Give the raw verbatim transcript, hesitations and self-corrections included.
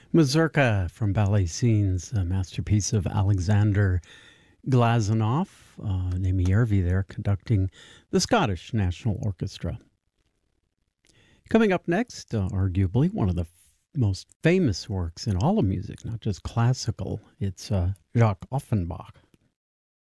Mazurka from Ballet Scenes, a masterpiece of Alexander Glazunov. Uh, Naomi Yervi there conducting the Scottish National Orchestra. Coming up next, uh, arguably one of the f- most famous works in all of music, not just classical, it's uh, Jacques Offenbach.